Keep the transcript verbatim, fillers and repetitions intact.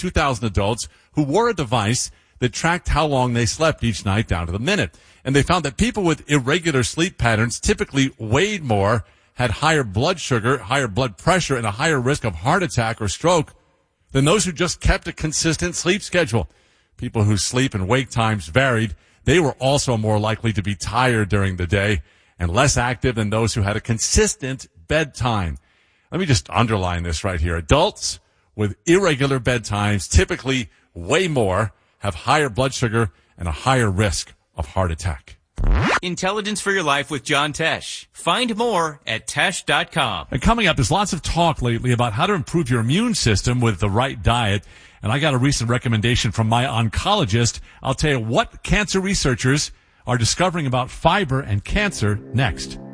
two thousand adults who wore a device that tracked how long they slept each night down to the minute. And they found that people with irregular sleep patterns typically weighed more, had higher blood sugar, higher blood pressure, and a higher risk of heart attack or stroke than those who just kept a consistent sleep schedule. People whose sleep and wake times varied, they were also more likely to be tired during the day and less active than those who had a consistent bedtime. Let me just underline this right here. Adults with irregular bedtimes typically weigh more, have higher blood sugar, and a higher risk of heart attack. Intelligence for Your Life with John Tesh. Find more at tesh dot com. And coming up, there's lots of talk lately about how to improve your immune system with the right diet. And I got a recent recommendation from my oncologist. I'll tell you what cancer researchers are discovering about fiber and cancer next.